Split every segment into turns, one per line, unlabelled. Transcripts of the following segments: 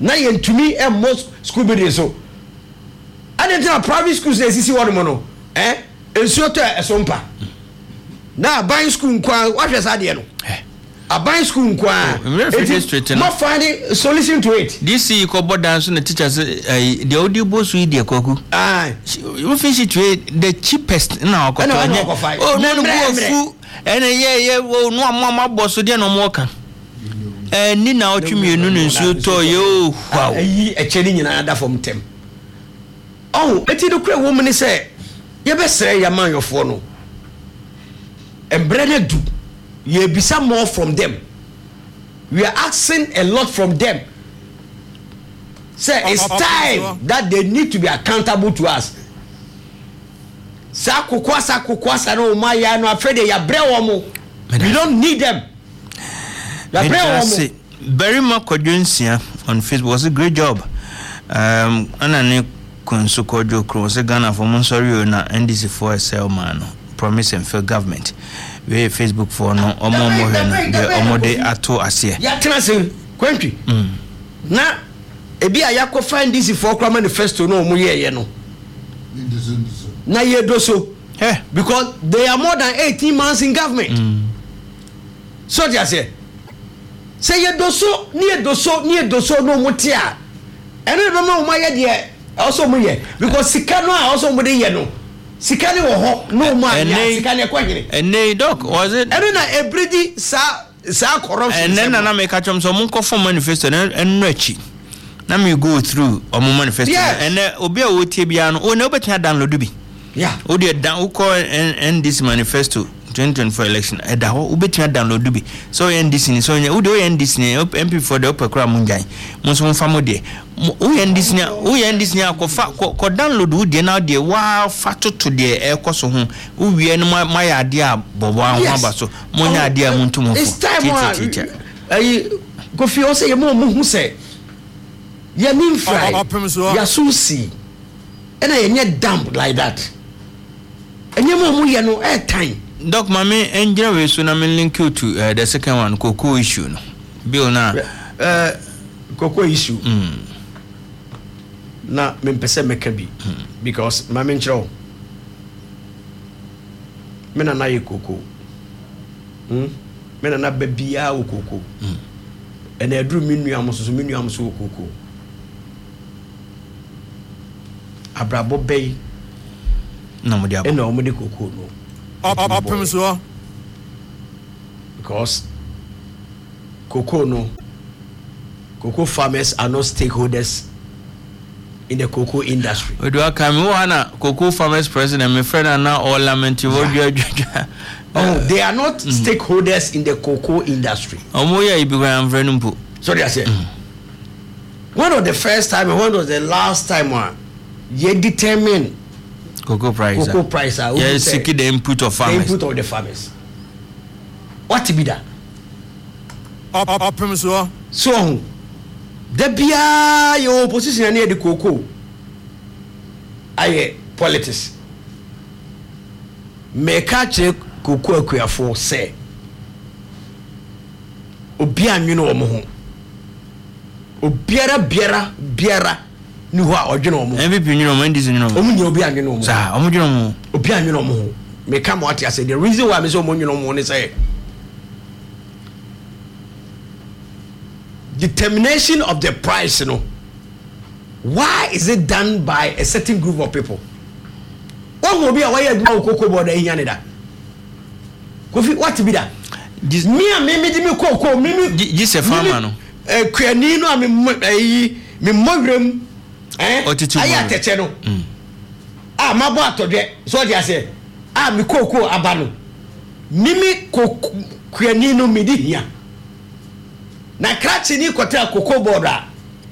na yentumi e most school building so adentina private schools na sisi won mo no ensuo to esompa na ban school nkwa wahwe sa de no aban school nkwa ma find solution to it
this is ko bodan so na teachers the audio boss we dey kwaku you finish it the cheapest na okoto oh no go fu ene ye no amama boss de no mo ka ni na otwemienu no nsuo to yo wow
ayi echeni nyina da from tem oh eti do kura wo mni se ye be sere ya man yofo no embrana du ye bisa more from them. We are asking a lot from them. Say it's time that they need to be accountable to us. Sakukwasa no maya no afraid they are brewomo. We don't need them.
Very much on Facebook was a great job. Anani Kunsukojo Cross Ghana for Monsori na NDC for SL man. Promise and fair government. We Facebook for no omo the omode ato asie
ya tenase kwantwi na ebi ayako find this for kwa manifesto no omo ye no na ye doso because they are more than 18 months in government so they say ye doso ni doso no mutia eno no ma o ye de also mo ye because sika no also mo de ye no sikani wo ho no man ya sikani kwanyere
ene doc was it
ene na ebridi sa corruption
ene na make achom so monko for manifesto ene achi na me go through omo manifesto ene obi a wo tie bia no o ne obetia download bi
yeah
o de down call and this manifesto 2024 election eda ho obetia download bi so NDC ni so nya o de NDC ni MP for the upper kra munjan mo so mfa mo de o NDC ni akofa ko download wo de na de wa fa toto de e koso ho o wie no ma ya de a bobo an ho ba so mo nya de a muntu mo
it's time ayi go fi o say ye mo hu say ye nim fry ya susi ena ye nya damp like that enye mo ye no e time
Doc mami engira we so na me link you to the second one cocoa issue no bill na
cocoa issue na me pese meka bi because mami nchiro me na ye cocoa me na ba bia wo cocoa ena aduru minu amoso wo cocoa abrabo bay
na mo dia
ena o mo de cocoa no because cocoa farmers are not stakeholders in the cocoa industry.
We do akami wana cocoa farmers president my friend na all lament you
they are not stakeholders in the cocoa industry.
Omoya ibigwa friend mpo.
So they say when was the first time and when was the last time you determine
cocoa price
yes
seeking the input of farmers.
The input of the farmers. What to be that? So the bia your opposition near the cocoa aye politics make catch cocoa akuafo say obi anwene omo ho obiara ni ho a odwene omo
MVP nwene omo ndisi nwene omo
omo ni obi anwene omo
sa omo dwene omo
obi anwene omo ho me come out here say the reason why me say omo nwene omo ne say determination of the price, you know. Why is it done by a certain group of people? What will be a way of cocoa board in Yanida? What to be that? Me cocoa, me
just a farmer.
Quenino, I mean, Mogram, I at a channel. My boy today, so I say, me cocoa abano. Mimi Quenino Medinia. Na krachi ni kotea cocoa border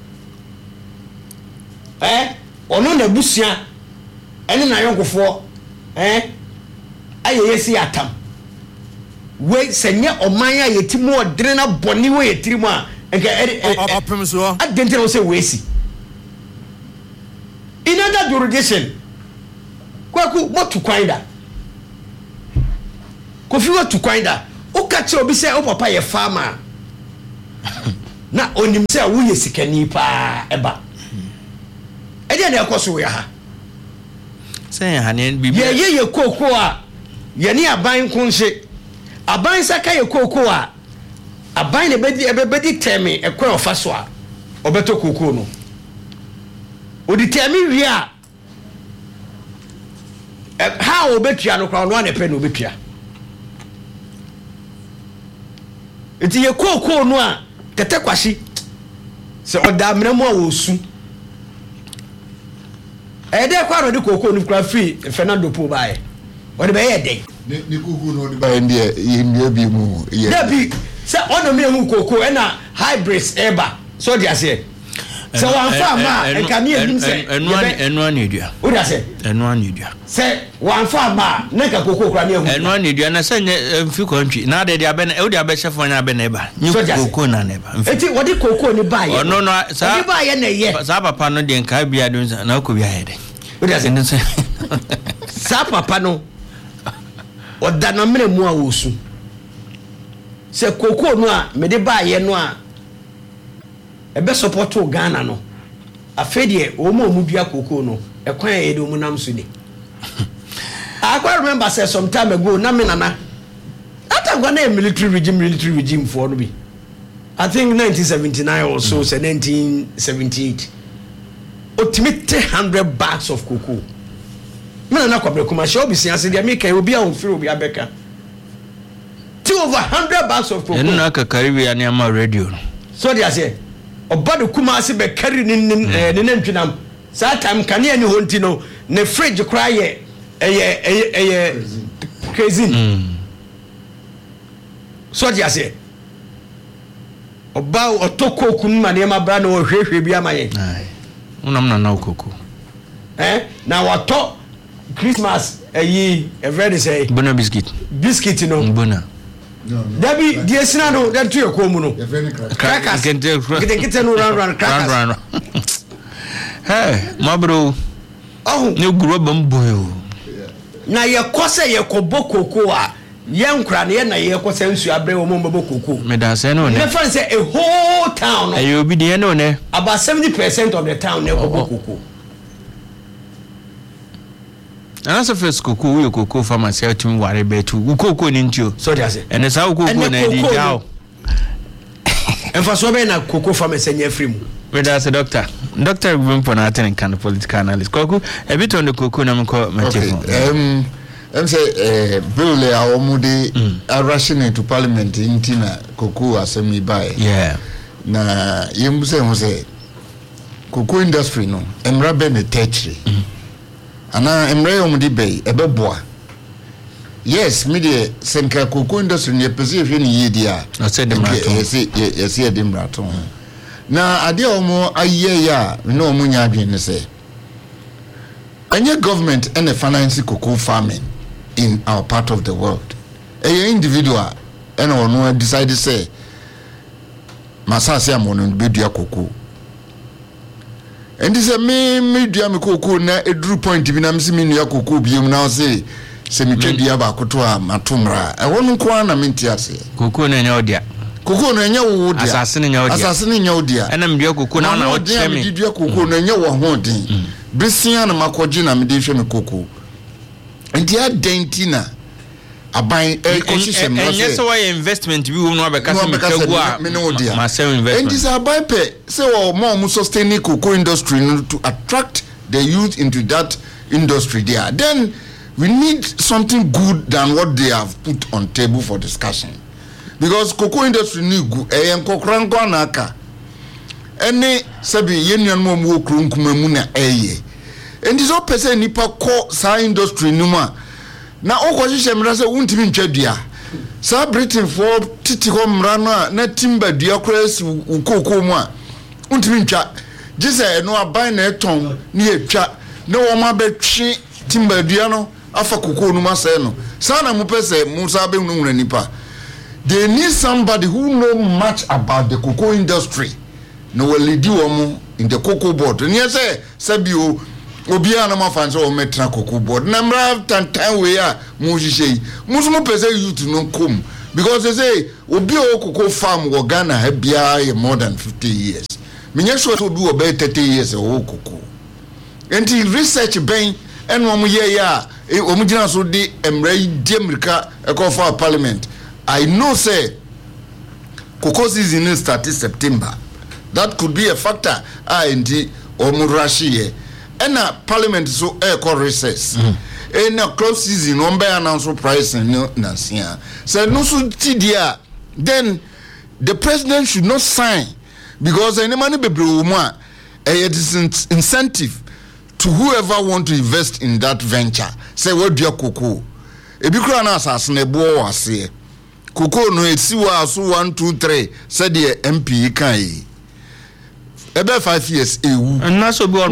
ono na busia ene na yonkofo ayeyesi atam we senye oman ayetimu odre na boni we yetirimu a enka apemso adentire wo se wesi in other jurisdiction kwaku motu kwanda kofi wotu kwanda o ka che obi se o papa ye farmer na onim se wo ye sikani pa eba ede na ekoso ya ha
say hane bibi
ye koko a ye ni aban kunse aban saka ye koko a aban ne bedi temi ekwa ofa so a obeto koko no odi temi wi a ha obetua no kwa no anepe no obetua eti ye koko no a tete kwashi se oda mremu a wosu ede kwa no de koko no kwa free Fernando Po bae ode be ye den
ni koko no de bae ndie ye bi mu ye
dabi se ono me hu koko e na hybrids eba so dia se se wan fa ma e kan ye nim se
enu an edua
o dia se
enu an edua
se wan fa ma na ka koko kra ne hu
enu an edua na se nye mfi kontri na de dia be na o dia be chef nya be na eba nyu koko na na eba
eti wodi koko ni ba ye
ono no sa
wodi ba ye na ye
sa papa no de nka bia do na ko bia ye de
o dia se sa papa no oda na mre mu a wosu se koko no a me de ba ye no a ebe support Ghana no afedie o mu dua koko no ekwan ye de o mu nam so ni I quite remember say some time ago na me nana ata gwa na military regime for no be I think 1979 or so say 1978 ultimate 100 bags of cocoa me nana kwa kuma show be siase dia me kan obi a on free obi abeka over 100 bags of cocoa
enu na ka Caribbean ama radio
so dia say obado kuma ase be carry ni ntwinam sa time kan ye ni honti no ne fridge kra ye crazy so dia say oba otoko kunma ne ma bra na ohwehwe bia maye
unam na okoko
na wato Christmas every say
bona biscuit
no
bona
Dabi diesina no that to your mu no crackers get no run crackers
hey my bro
oh
ne guro bamboyo
na ye kose ye kobokoko a ye nkra na ye na ye kose nsu abre wo mo bokoko
me da say no ne
fan say a whole town
ayo bi de no ne
about 70% of the town ne kobokoko
ana so first koko we koko pharmacy atum ware betu koko ni ntio
so dia say
ene sa koko na di jao
enfa so be na koko pharmacy nya free mu
we da say doctor Gbempo na attend kan political analyst koko e bit on the koko na mko matefo
say bill le awomude rushing into parliament intina koko assembly by
yeah
na yemuse say koko industry no emra be ne tertiary ana emre omudi bay ebeboa yes media senka koko industry ne pese hwe ne yedia yes edimrato na ade omo aye ya na omo nya adwen ne se anya government and finance cocoa farming in our part of the world a individual and ono decide say masase amono bedua cocoa and this me dua me cocoa na edru point bi na me me nua cocoa bi mu na say se me twa ba akoto a matomra e wonu kwa na menti ase
cocoa na nya odia
cocoa na nya wo dia
asase na nya odia
ana
me dua cocoa na wo chemi
me dua cocoa na nya wo hoden bisia na makoji na me de hwe me cocoa and ya dentina aban ecosystem
na say yes why investment bi wo no abeka se me kagu a ma say investment
and this aban pe say o mo sustain cocoa industry to attract the youth into that industry there, then we need something good than what they have put on table for discussion, because cocoa industry need good enkokranko anaka ene sabi yenyan mo mo krunkuma mu na and this all person nipa ko sa industry numa na okwahihye mra se untimi ntwadua sa Britain for titi ho mra no na timba dua krasi ukoko mu a untimi ntwa gise eno aban na eton ni etwa na wo ma betwe timba dua no afa koko numa se no sa na mu pese mu sa be nuna nipa. They need somebody who know much about the cocoa industry no will lead you in the cocoa board and yes sabio obia na mafanso o metra cocoa board na mra tantan we a mu hihye musumo pese youth no kom because they say obi o cocoa farm wo Ghana ha bia more than 50 years me sure to obi o 30 years o cocoa enti research ben en wo ye ya o mu gina so de emra di America e call for parliament. I know say cocoa season start September. That could be a factor. Indi or Murashi. And parliament so air call recess. And a close season, on by announce price and Nansia. So no so TDR. Then the president should not sign because any money be blue it is incentive to whoever want to invest in that venture. Say what do you cocoa? A big run as a boy was here. Cocoa no it see was 1 2 3 said the MP can. About 5 years, and
that's so good.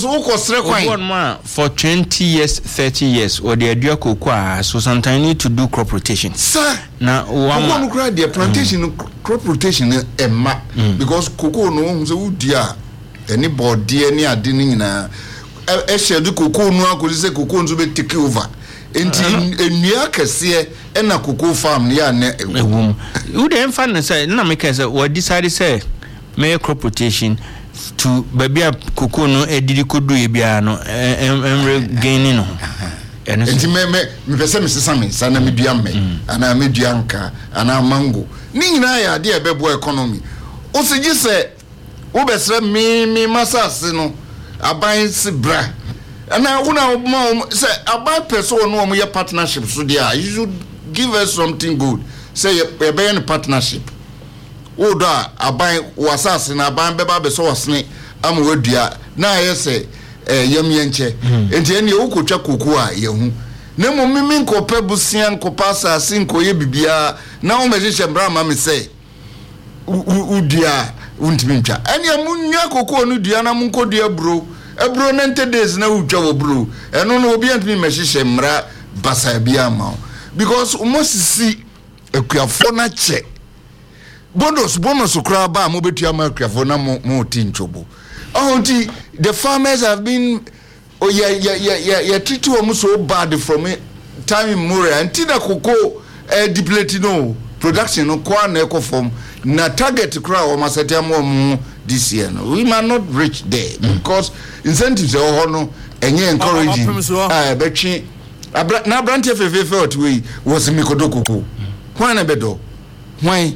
For 20 years, 30 years, or the idea cocoa, so sometimes need to do crop rotation.
Sir,
now
one cry the plantation crop rotation because cocoa no so dear anybody any adinning na a schedule cocoa no could say cocoa to be take over. In near Cassia and a cocoa farm near a
womb. You didn't find say, no, because what decided say. May crop rotation to baby a cocoa no edidi could do ibiano and gaining and
me person Mrs. Sammy, Sana Midiame, and I Midianka, and I mango. Nina, dear bebo economy. Also, you say, Obesra me massasino, I buy bra. And I want to say, I buy person no more partnership. So, dear, you should give us something good. Say, a buying partnership. Oda aban wasase na aban beba be so wasne amwodua na ayese yamyenche enti ene ukotwa koku a yehu na mumimi nkopa busian kopa asase nkoye bibia na o mejehye bra ma me say udua untimi ntwa ene amunwa koku onu dua na munkodua ebro 90 days na utwa wo bro eno no obi antimi mejehye mra basa bia ma because almost see akuafo na che bonus kura ba mo betua makrafo na mo tinchobo the farmers have been treat them so bad from time immemorial until the cocoa depleted no production no kwa na eco form na target kura o masetia mo this year no we might not reach there because incentives are no enye encouraging betwe na branch FFF otwe was mikodo cocoa why na bedo why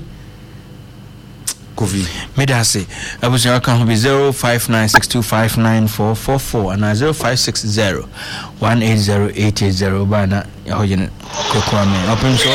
Medasi, I was your account be 0596259444 and 0560-180-880 Bana Yahoyan Kokwame. Open so.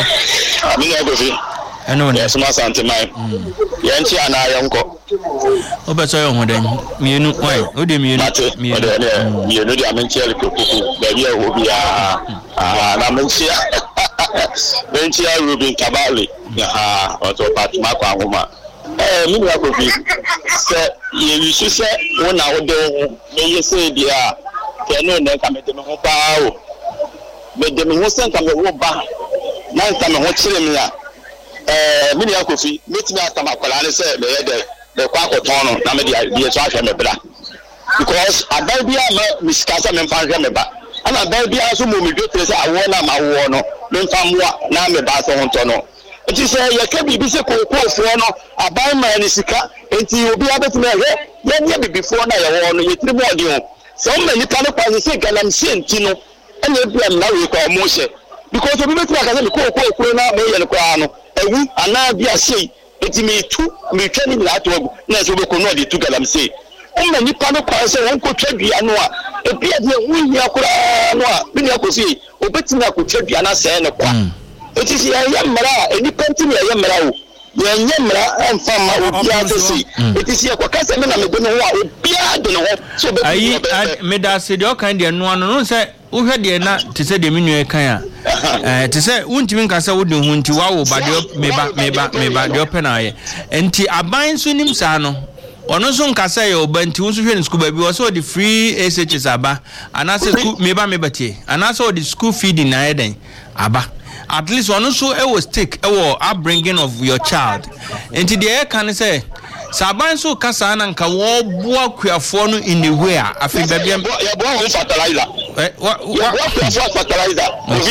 I know that's my Santa Mai. Yanchi and I uncle. Oh, but I don't want me. You know why? What do you mean? You know, the Amentia Kuku, the year will be Amentia. Ventia Rubin Cabali, or to Patmaka woman. Me na ko bi say you should say when I would do me say dia ke no na ka me de me ho pa o me de me ho sen ka me wo ba na ka me ho kire me a me na ko fi metimi atama kwala ne say me ye de kwa ko ton no na me de so ahwe me bra because abai bia me miskasa me fa hwe me ba ana abai bia so mo me dwotre say awo na ma wo no me fa moa na me ba so ho to no. It is a cabi se cocoa for no a buy my sika and you be able to make it before I want you 3 more. So many cannot say Galam Saint Tino and you now we call Moshe because of the cocoa and crown and we are now be a say it may 2 me training that work next we could not to Galam say. Oh, many cannot say one could trade the annual. A beard we are Miniacosi, or Bettina could trade the anna. It is a yamara, any country a yamara. Yamara and Fama would be able to see. It is a Caucasian, I don't know what would be so I made us say, your kind of no say, who had the not to say the menu kaya. To say, won't you think I would do when to wow, but me back the open eye. And T. I bind soon him sano. Ono so nkasa ye obanti won so hwe school baby wo so the free SHS aba anase school meba mebati anase the school feeding na eden aba at least ono so e was take e wo upbringing of your child enti the can say saban so kasa na nka wo boa kuafo no in the way afi baby ya boa fertilizer what fertilizer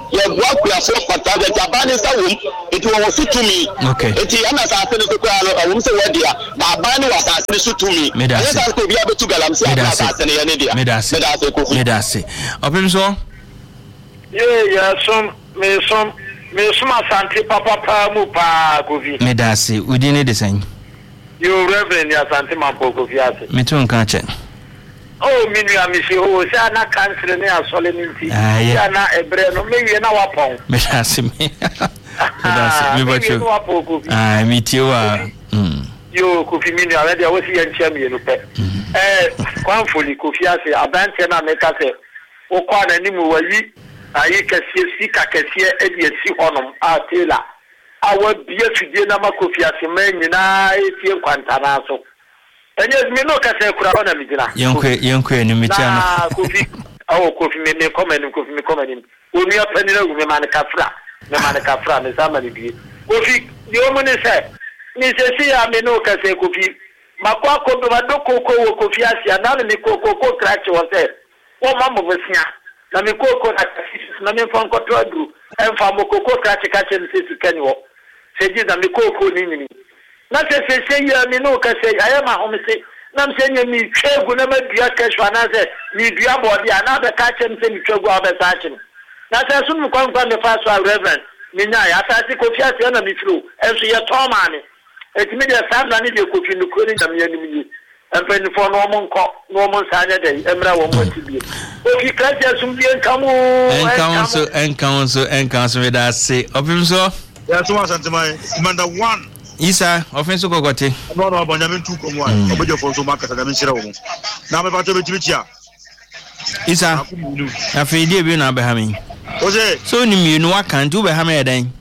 ye gwa kwa so kwata de jabani sa wom eti wo so tumi eti ana sa ase so kwa no wom se wadia ba abani wa sa ase so tumi ye sa ko bia betu galamsi asa sa ase ne ye ne dia medase ko
medase opim so
yeah me some asante papa mu pa Kofi
medase udine de san
you reverend asante mampo Kofi ase
me tun kan che
oh minu amisi oh say na cancel ne asole ninti say na ebre no me wie na wapon
medase me bacho me tiwa
yo Kofi minu already I was here in Chemi no pe kwanfoli Kofi ase abante na me ka se o kwa na ni mu wayi ayi kese sika kese ediesi honom atela awa bia fidie na Kofi ase man nyina etie kwantana so enye me no kase kura ona midina
yenkwe ni mitia
na Kofi Kofi me comment oni apani na me man kafra me sama ni bi Kofi yo mo ne se ni se si ya me no kase Kofi makwa ko do madoko ko wo Kofi ase na me ko crash wo se o mambo besia na me ko na na me fon ko todu en fa mo ko crash ni se sikani wo se ji na me ko ni na se ya me no kase ayama ho me se na me se nya mi twegu na madua kashwa na se mi dua body ana be ka chem se mi twegu abesa chem na se so me kwankwa me fa so reverend ni nya ya ta se Kofi ase na mi flu enso ye tomane etimi de sam na ni de Kofi no ko ni na me anim yi empeni for no mon ko no mon sanya de emra wo mo tibie Kofi kratia sum bi
enkanso we da se opim so
ya so asantemai commander 1
Isa offense ko gote
no abonyamin tu ko mo an obejo fo so makasa na me nchira wo na me pato betimichia
Isa afi die bi na be ha me
oje
so ni mi no aka ntu be ha me edan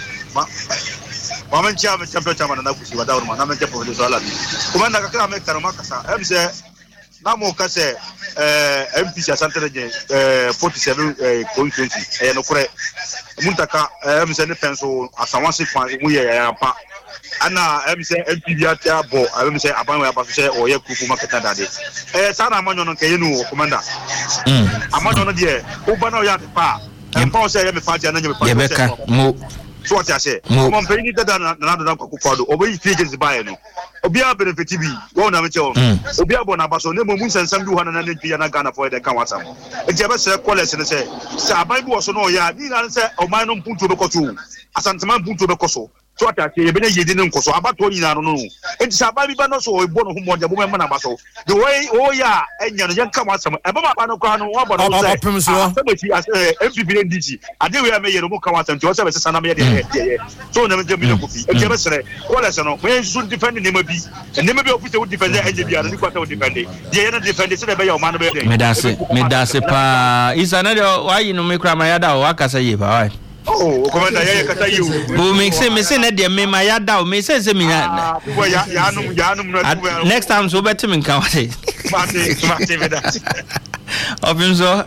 Mama nchia me champion chama na kusi wada urma na me champion de so ala bi kuma na kaka me karo makasa em se na mo kase MPC asante reje 47 constituency no kure muntaka em se ne penso asawansi kwa mu ye ya pa ana em se MPB atia bo em se aban ya ba so se oye kuku makata dade sana amanyo no keye no commander amanyo no de uba na ya pa em pa o se ye me fa dia na nye me pa
yebeka mo
so what I say mo mpe ni dada na kwa kukwado obi agency buy no obi a benefit bi wo na me che obi abo na baso ne mo mun sansam bi hwana na ne bia na Ghana for the kan watam e je be se college ne se aban bi wo so no ya ni na se o man no mpuntu be koso asantema mpuntu be koso so what I say ye be na yedi ne nkoso abato ni na no e se aban bi ba no so o bo no hu mo je bo me na baso the way o ya enya no ye kan watam e ba ba no kwa no wo bo no se MPB NDG ade we me ye no mo kan watam jo se be se na me ye so na me je bi no Kofi e je be sere college no me so defend ne ma bi ne ma bi office wo defend enje bi ara ni kwata wo defend ye ye na defend se be ya o man be dey
medase pa Isa na de why no me kra ma yada o akasa ye pa why
commander ye kata you
o me say na de me ma yada o me say me ya
anum no
next time so better me kan wate
mate medase
opim so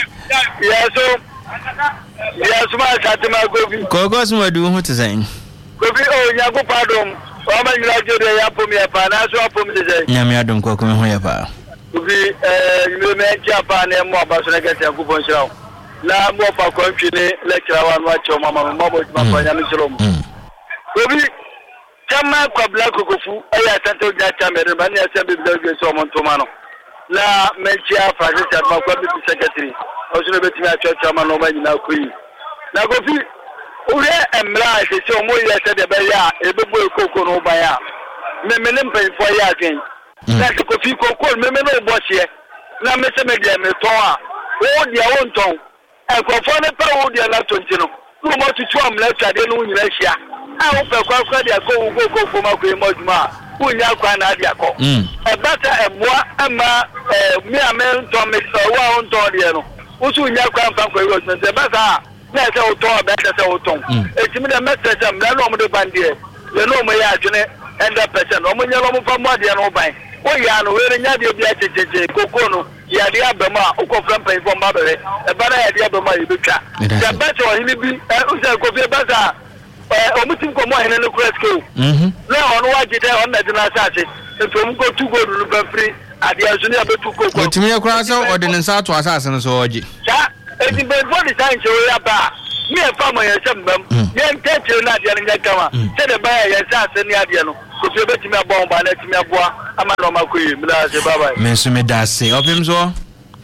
yes ma chatima Kofi
Kofi so madu hu tsan
Kofi o nya ko pardon o ma nyira jode ya pom ya pa na so pom de sai
nya me adom ko me hu ya pa
Kofi nyime me ja pa na mo abaso na gete ku bon shirawo na mo pa ko ntwene lecturer wa no acho mama mo bo ma pa nya me shiro mo Kofi chama kwa black Kofu aya tanto ja chamere ba ni asa be bi so mo ntoma no na menchia Francis Adma kwa bi secretary o so betimi acho chama no ma nyina koyi na Kofi ure emra se o mo ye se de be ya ebebo ekoko no ba ya memele mpenfo ya adwen na Kofi koko memele obo hye na mese me de me ton a o dia won ton ekofo ne pa o dia la tonti no no mo tutu amla twade no nyina hia a o pe kwa dia ko ma ko mo djuma unya kwa na dia ko e bata emwa ama mi amen ton me wa on ton dia no usu unya kwa mfa ko yo se bata na se o ton ba se o ton etimi de message am na no mo de bandie ye no mo ya adwene 100% o mo nya no mo fa mo ade no ban o ya no we nya de bi achecheche koko no ya de abema o ko fram pai fo ma bere e bara ya de abema ye betwa se bata o hini bi o se ko fi bata o mutim ko mo hene no kresko na ono wa gide on na de na sache so mo ko tu go du ba free ade azuni abetu koko
otimi ya kura so ordinance ato asase no so oji
sa eti be body science o ya ba me a farmer yɛsɛm bam yɛn tɛtɛ na deɛ no nyɛ kama sɛ de baa yɛsɛ ase ne adeɛ no ko so betimi abɔ ba na timi aboa ama no makoyi me da se bye bye
me so me da se opim so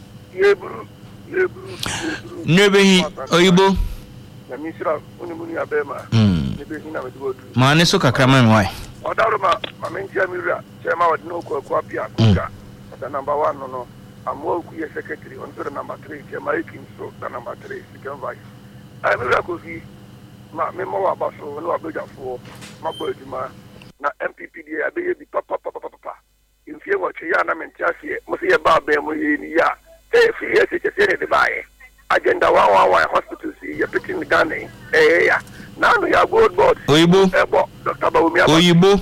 nebehi oyibo
na misra unimuni abema nebehi na medu
ma ne so kakra ma me wai
odaruma mamentia mira chema wadino ko apia kuka the number 1 no amwo ku ye secretary on the number 3 chema ikin so the number 3 second vice I mira ko fi ma me mo wa baso no abejafo ma gbo eduma na MPP dia abeye bi papa infie wo che ya na mentia sie mo se ye ba ba mo ye ni ya e fi ye se se de bae agenda 111 hospital si ye pitin Ghana ya now ya good board
oyibo
Dr. Bawumia
oyibo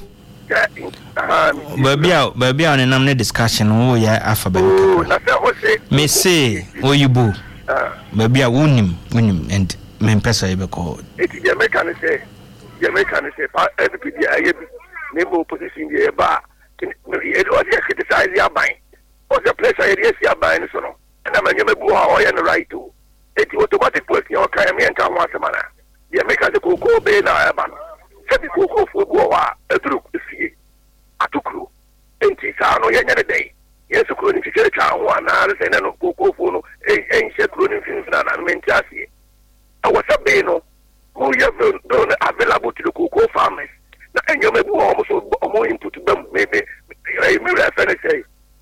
baby on a namne discussion oh ya alphabet me say oyibo baby a wunim and men pesa ibe ko
it Jamaica say NPD ayebi neighbor opposition ye ba it was criticize ya ban was the place I yes ya ban so no and am nyame bu ha o ye no right to it automatic point your kan me nka ho asemana Jamaica de koko be na eba no se bi koko fo bu wa eduru fie atukuru enti sa no ye nyane dai yesu kro ni fikere ka ho ana se ne no koko fo no enche kro ni fin na na menti asie awasa be no who you don't available to the cocoa farmers na enyo me bu almost omo input them maybe me refer say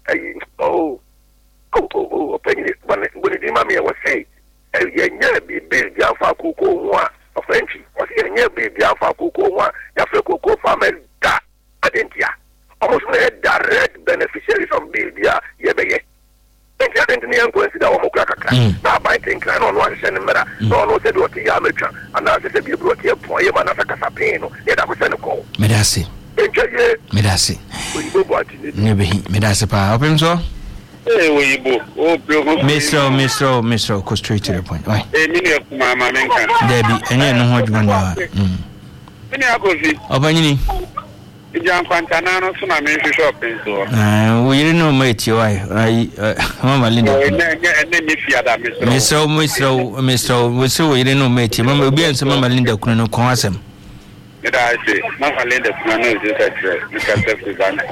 opinion when the mama was say ye nya bi dia fa cocoa ho a french was ye nya bi dia fa cocoa ho ya fa cocoa farmers da adentia almost direct beneficiaries of bill dia ye be ye I didn't even consider what Mokaka. Now, by thinking, I don't want to send a matter. No, said what the amateur, and I said, you brought here for him and a Casapino. Yet I was sent a call.
Medasi. Medasi. Medasi, open so? Mr. Go straight to the point. Why? Debbie, and you know what you want.
Jan Quantanano, so I mean, shopping. So,
we didn't know, mate, you Mama Linda. Mr. We so we didn't know, mate. Mamma be and some Mama Linda couldn't cause him.
Did I say, Mama Linda, no, this address, you can tell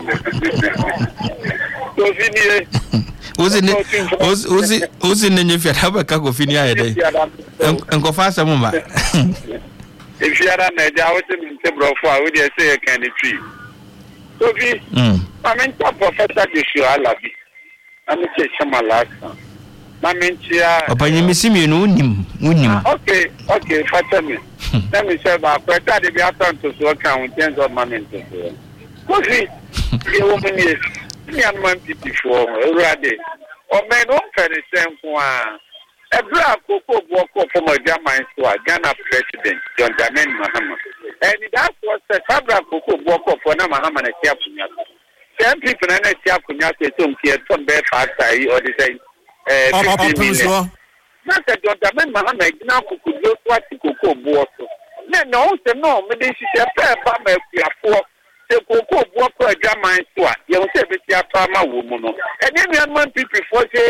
who's in the if you have a cup of finia and go faster, Mama.
If you are a out in the I would say a candy tree. So, I mean, Professor Joshua Alabi. I'm going to say some last time. I mean,
upon you, Miss Simeon, okay, fatter me. Let me say about Preta de Biatan to work out with tens of money. What is the woman is? Young man, before already. Or men don't pay the same one. A black cocoa walk from a German to a Ghana president, John Dramani Mahama. And that was a Sabra cocoa walk for Namahama and a Tiapunya. Some people and a Tiapunya don't care some bad party or the same. Not that John Dramani Mahama now could go what the cocoa walk. No, but this is a fair farmer. The cocoa walk for a German to a young 70 farmer woman. And then young people before say,